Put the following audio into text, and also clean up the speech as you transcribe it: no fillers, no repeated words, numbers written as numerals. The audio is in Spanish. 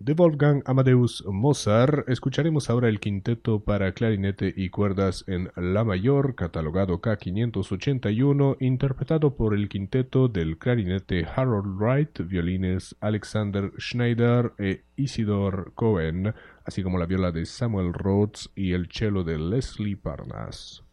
De Wolfgang Amadeus Mozart escucharemos ahora el quinteto para clarinete y cuerdas en La mayor, catalogado K581, interpretado por el quinteto del clarinete Harold Wright, violines Alexander Schneider e Isidor Cohen, así como la viola de Samuel Rhodes y el cello de Leslie Parnas.